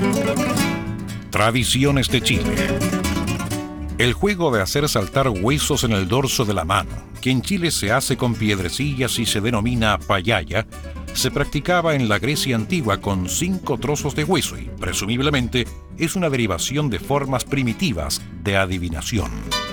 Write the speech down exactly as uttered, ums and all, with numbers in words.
Tradiciones de Chile. El juego de hacer saltar huesos en el dorso de la mano, que en Chile se hace con piedrecillas y se denomina payaya, se practicaba en la Grecia antigua con cinco trozos de hueso y, presumiblemente, es una derivación de formas primitivas de adivinación.